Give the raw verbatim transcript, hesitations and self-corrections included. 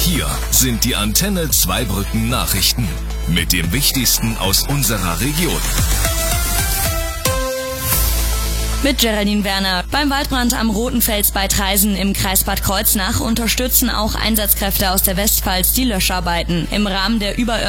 Hier sind die Antenne Zweibrücken Nachrichten mit dem Wichtigsten aus unserer Region. Mit Geraldine Werner. Beim Waldbrand am Rotenfels bei Traisen im Kreis Bad Kreuznach unterstützen auch Einsatzkräfte aus der Westpfalz die Löscharbeiten. Im Rahmen der über